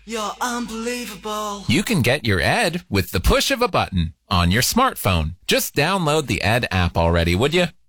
You're unbelievable. You can get your Ed with the push of a button on your smartphone. Just download the Ed app already, would you?